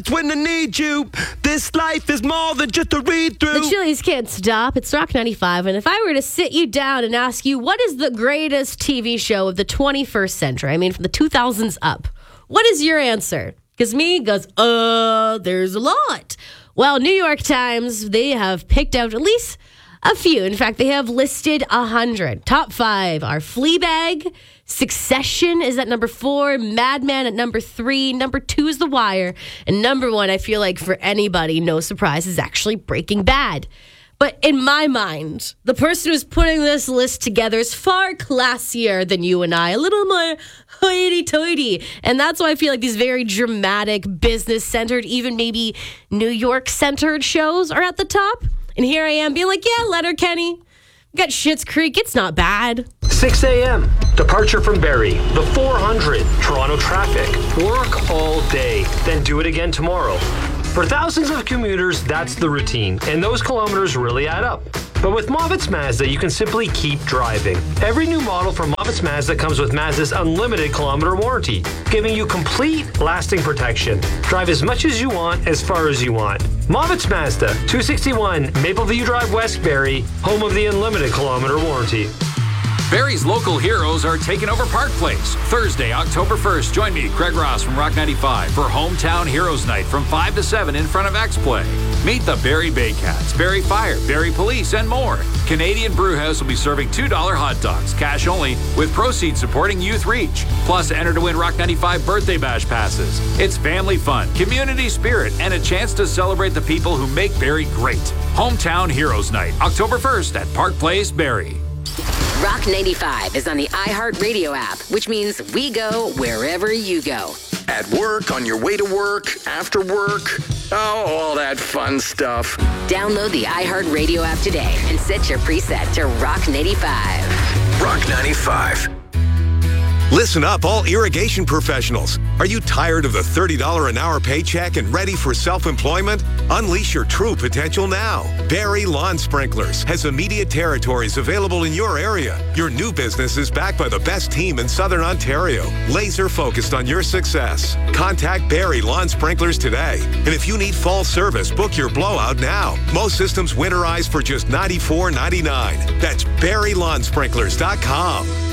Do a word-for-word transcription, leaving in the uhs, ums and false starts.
when I need you. This life is more than just a read-through. The Chili's can't stop. It's Rock ninety-five. And if I were to sit you down and ask you, what is the greatest T V show of the twenty-first century? I mean, from the two thousands up. What is your answer? Because me goes, uh, there's a lot. Well, New York Times, they have picked out at least a few. In fact, they have listed one hundred. Top five are Fleabag, Succession is at number four, Mad Men at number three, number two is The Wire, and number one, I feel like for anybody, no surprise, is actually Breaking Bad. But in my mind, the person who's putting this list together is far classier than you and I, a little more hoity-toity. And that's why I feel like these very dramatic, business-centered, even maybe New York-centered shows are at the top. And here I am being like, yeah, Letterkenny. We got Schitt's Creek. It's not bad. six a.m. Departure from Barrie. The four hundred. Toronto traffic. Work all day. Then do it again tomorrow. For thousands of commuters, that's the routine. And those kilometers really add up. But with Movitz Mazda, you can simply keep driving. Every new model from Movitz Mazda comes with Mazda's unlimited kilometer warranty, giving you complete, lasting protection. Drive as much as you want, as far as you want. Movitz Mazda, two sixty-one Mapleview Drive, West Barrie, home of the unlimited kilometer warranty. Barrie's local heroes are taking over Park Place. Thursday, October first, join me, Craig Ross from Rock ninety-five, for Hometown Heroes Night from five to seven in front of X-Play. Meet the Barrie Baycats, Barrie Fire, Barrie Police, and more. Canadian Brewhouse will be serving two dollar hot dogs, cash only, with proceeds supporting Youth Reach. Plus, enter to win Rock ninety-five Birthday Bash passes. It's family fun, community spirit, and a chance to celebrate the people who make Barrie great. Hometown Heroes Night, October first at Park Place, Barrie. Rock ninety-five is on the iHeartRadio app, which means we go wherever you go. At work, on your way to work, after work, oh, all that fun stuff. Download the iHeartRadio app today and set your preset to Rock ninety-five. Rock ninety-five. Listen up, all irrigation professionals. Are you tired of the thirty dollars an hour paycheck and ready for self-employment? Unleash your true potential now. Barrie Lawn Sprinklers has immediate territories available in your area. Your new business is backed by the best team in Southern Ontario, laser focused on your success. Contact Barrie Lawn Sprinklers today. And if you need fall service, book your blowout now. Most systems winterize for just ninety-four ninety-nine. That's Barrie Lawn Sprinklers dot com.